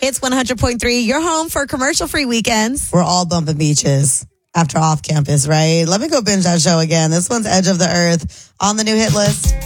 It's 100.3, your home for commercial-free weekends. We're all bumping beaches after off campus, right? Let me go binge that show again. This one's Edge of the Earth on the new hit list.